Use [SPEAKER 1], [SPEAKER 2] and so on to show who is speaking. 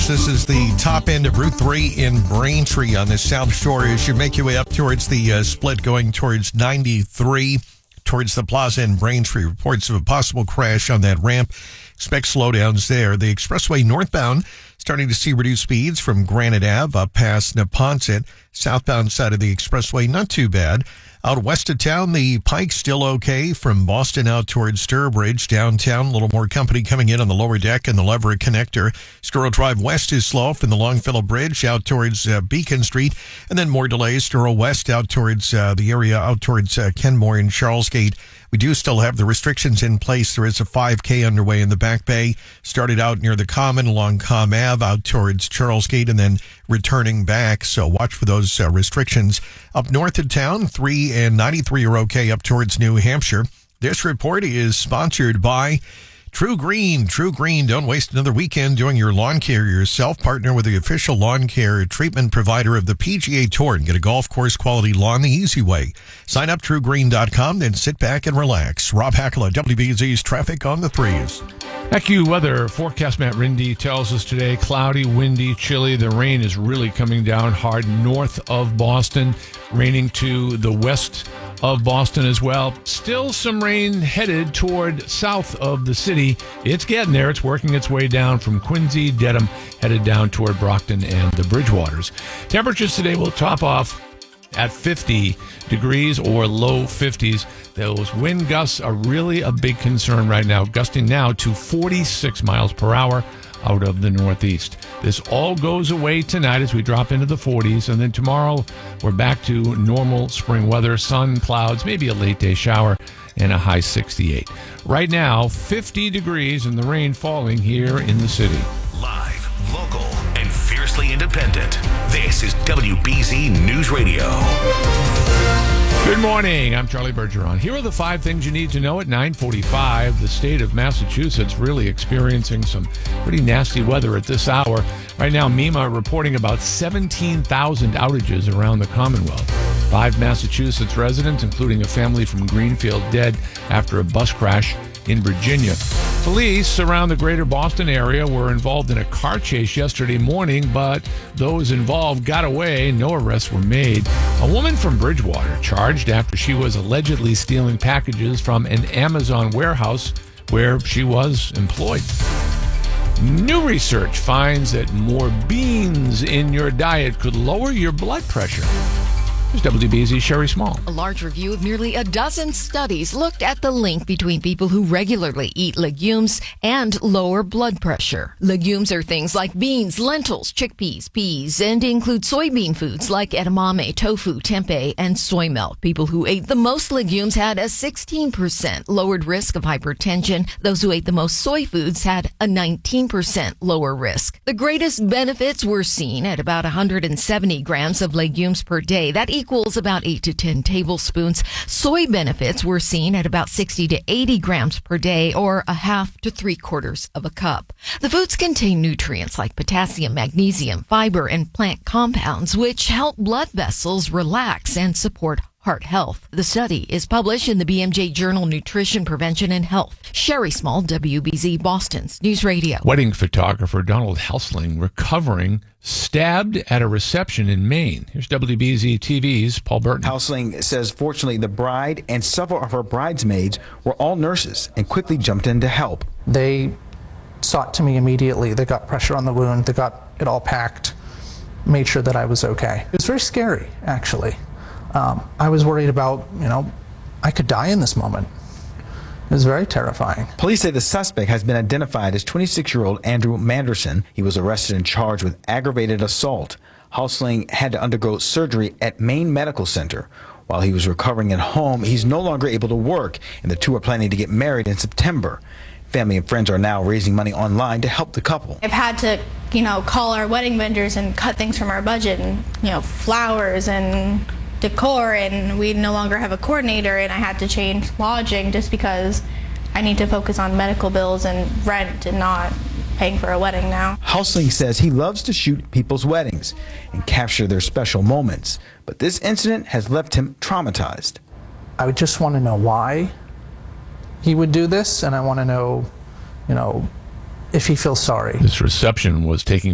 [SPEAKER 1] This is the top end of Route 3 in Braintree on the South Shore as you make your way up towards the split going towards 93, towards the plaza in Braintree. Reports of a possible crash on that ramp. Expect slowdowns there. The expressway northbound starting to see reduced speeds from Granite Ave up past Neponset. Southbound side of the expressway, not too bad. Out west of town, the Pike's still okay from Boston out towards Sturbridge. Downtown, a little more company coming in on the lower deck and the Leverett connector. Squirrel Drive west is slow from the Longfellow Bridge out towards Beacon Street. And then more delays. Squirrel west out towards the area out towards Kenmore and Charlesgate. We do still have the restrictions in place. There is a 5K underway in the Back Bay. Started out near the Common along Com Ave out towards Charlesgate and then returning back. So watch for those restrictions. Up north of town, 3 and 93 are okay up towards New Hampshire. This report is sponsored by True Green. True Green, don't waste another weekend doing your lawn care yourself. Partner with the official lawn care treatment provider of the PGA Tour and get a golf course quality lawn the easy way. Sign up truegreen.com, then sit back and relax. Rob Hackala, WBZ's Traffic on the Threes.
[SPEAKER 2] AccuWeather forecast Matt Rindy tells us today, cloudy, windy, chilly. The rain is really coming down hard north of Boston, raining to the west of Boston as well. Still some rain headed toward south of the city. It's getting there. It's working its way down from Quincy, Dedham, headed down toward Brockton and the Bridgewaters. Temperatures today will top off at 50 degrees or low 50s. Those wind gusts are really a big concern right now, gusting now to 46 miles per hour out of the northeast. This all goes away tonight as we drop into the 40s, and then tomorrow we're back to normal spring weather, sun, clouds, maybe a late day shower, and a high 68. Right now, 50 degrees and the rain falling here in the city.
[SPEAKER 3] Live, local, and fiercely independent. This is WBZ News Radio.
[SPEAKER 2] Good morning. I'm Charlie Bergeron. Here are the 5 things you need to know at 9:45. The state of Massachusetts really experiencing some pretty nasty weather at this hour. Right now, MEMA reporting about 17,000 outages around the Commonwealth. 5 Massachusetts residents, including a family from Greenfield, dead after a bus crash in Virginia. Police around the greater Boston area were involved in a car chase yesterday morning, but those involved got away. No arrests were made. A woman from Bridgewater charged after she was allegedly stealing packages from an Amazon warehouse where she was employed. New research finds that more beans in your diet could lower your blood pressure. Here's WBZ's Sherry Small.
[SPEAKER 4] A large review of nearly a dozen studies looked at the link between people who regularly eat legumes and lower blood pressure. Legumes are things like beans, lentils, chickpeas, peas, and include soybean foods like edamame, tofu, tempeh, and soy milk. People who ate the most legumes had a 16% lowered risk of hypertension. Those who ate the most soy foods had a 19% lower risk. The greatest benefits were seen at about 170 grams of legumes per day. That equals about 8 to 10 tablespoons. Soy benefits were seen at about 60 to 80 grams per day, or a half to 3/4 of a cup. The foods contain nutrients like potassium, magnesium, fiber, and plant compounds, which help blood vessels relax and support heart health. The study is published in the BMJ Journal Nutrition, Prevention, and Health. Sherry Small, WBZ Boston's News Radio.
[SPEAKER 2] Wedding photographer Donald Helsling recovering, stabbed at a reception in Maine. Here's WBZ TV's Paul Burton.
[SPEAKER 5] Helsling says fortunately the bride and several of her bridesmaids were all nurses and quickly jumped in to help.
[SPEAKER 6] They sought to me immediately. They got pressure on the wound. They got it all packed, made sure that I was okay. It was very scary, actually. I was worried about, I could die in this moment. It was very terrifying.
[SPEAKER 5] Police say the suspect has been identified as 26-year-old Andrew Manderson. He was arrested and charged with aggravated assault. Helsling had to undergo surgery at Maine Medical Center. While he was recovering at home, he's no longer able to work, and the two are planning to get married in September. Family and friends are now raising money online to help the couple.
[SPEAKER 7] I've had to, call our wedding vendors and cut things from our budget and, flowers and decor, and we no longer have a coordinator, and I had to change lodging just because I need to focus on medical bills and rent and not paying for a wedding now.
[SPEAKER 5] Helsling says he loves to shoot people's weddings and capture their special moments, but this incident has left him traumatized.
[SPEAKER 6] I would just want to know why he would do this, and I want to know, if he feels sorry.
[SPEAKER 2] This reception was taking